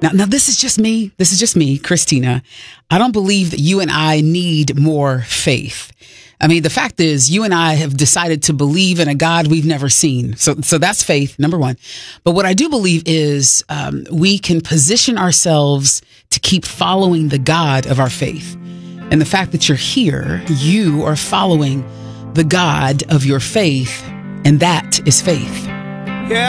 Now, this is just me. This is just me, Christina. I don't believe that you and I need more faith. I mean, the fact is, you and I have decided to believe in a God we've never seen. So that's faith, number one. But what I do believe is we can position ourselves to keep following the God of our faith. And the fact that you're here, you are following the God of your faith, and that is faith.